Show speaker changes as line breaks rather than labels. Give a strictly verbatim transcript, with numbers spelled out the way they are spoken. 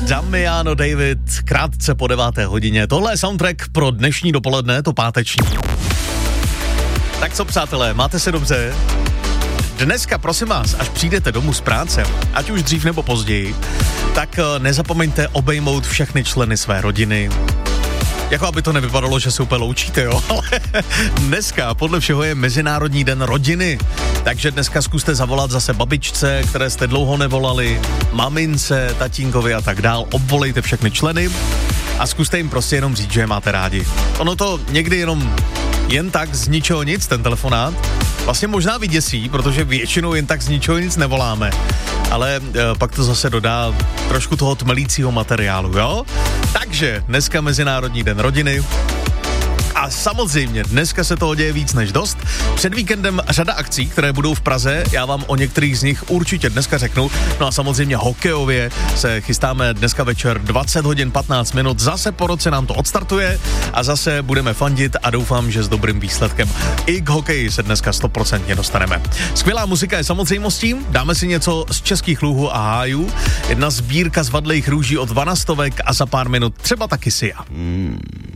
Damiano David, krátce po deváté hodině. Tohle je soundtrack pro dnešní dopoledne, to páteční. Tak co, přátelé, máte se dobře? Dneska, prosím vás, až přijdete domů z práce, ať už dřív nebo později, tak nezapomeňte obejmout všechny členy své rodiny. Jako aby to nevypadalo, že se úplně loučíte, jo, ale dneska podle všeho je Mezinárodní den rodiny, takže dneska zkuste zavolat zase babičce, které jste dlouho nevolali, mamince, tatínkovi a tak dál, obvolejte všechny členy a zkuste jim prostě jenom říct, že je máte rádi. Ono to někdy jenom jen tak z ničeho nic, ten telefonát, vlastně možná vyděsí, protože většinou jen tak z ničeho nic nevoláme, ale e, pak to zase dodá trošku toho tmelícího materiálu, jo? Takže dneska Mezinárodní den rodiny a samozřejmě dneska se toho děje víc než dost. Před víkendem řada akcí, které budou v Praze, já vám o některých z nich určitě dneska řeknu. No a samozřejmě hokejově se chystáme dneska večer dvacet hodin patnáct minut, zase po roce nám to odstartuje a zase budeme fandit a doufám, že s dobrým výsledkem. I k hokeji se dneska stoprocentně dostaneme. Skvělá muzika je samozřejmostí, dáme si něco z českých luhů a hájů, jedna sbírka z vadlejch růží od Vanastovek a za pár minut třeba taky Sia. Mm.